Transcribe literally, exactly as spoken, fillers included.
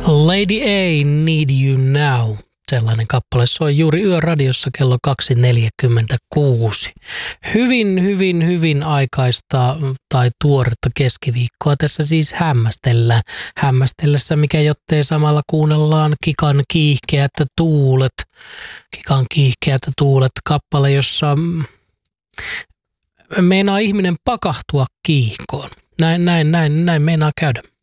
Lady A, Need You Now. Sellainen kappale soi juuri Yöradiossa kello kaksi neljäkymmentäkuusi. Hyvin, hyvin, hyvin aikaista tai tuoretta keskiviikkoa tässä siis hämmästellään. Hämmästellessä, mikä jottei samalla kuunnellaan Kikan kiihkeät tuulet. Kikan kiihkeät tuulet kappale, jossa meinaa ihminen pakahtua kiihkoon. Näin, näin, näin, näin meinaa käydä.